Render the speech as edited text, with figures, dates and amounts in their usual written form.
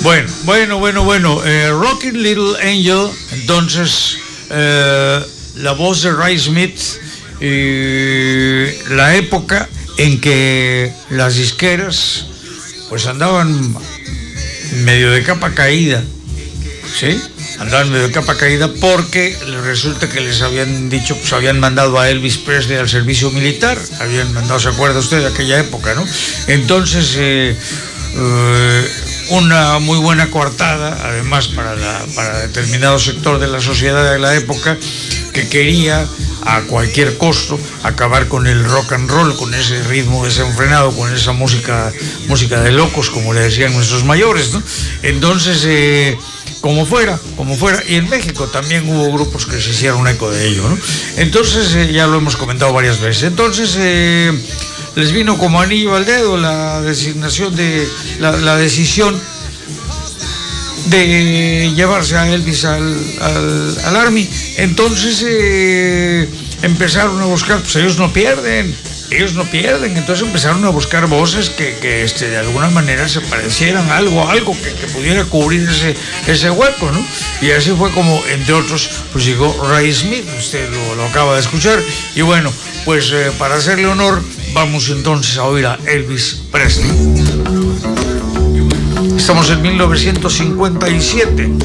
Bueno. Rockin' Little Angel, entonces, la voz de Ray Smith, la época en que las disqueras pues andaban medio de capa caída, ¿sí? Andaban medio de capa caída porque resulta que les habían dicho, pues habían mandado a Elvis Presley al servicio militar, habían mandado, ¿se acuerda usted de aquella época, no? Entonces, una muy buena coartada, además para determinado sector de la sociedad de la época, que quería a cualquier costo acabar con el rock and roll, con ese ritmo desenfrenado, con esa música de locos, como le decían nuestros mayores, ¿no? Entonces, como fuera, y en México también hubo grupos que se hicieron eco de ello, ¿no? Entonces, ya lo hemos comentado varias veces. Entonces, les vino como anillo al dedo la decisión de llevarse a Elvis al Army. Entonces empezaron a buscar, pues ellos no pierden, entonces empezaron a buscar voces que de alguna manera se parecieran algo que pudiera cubrir ese hueco, ¿no? Y así fue como, entre otros, pues llegó Ray Smith, usted lo acaba de escuchar, y bueno, pues para hacerle honor, vamos entonces a oír a Elvis Presley. Estamos en 1957.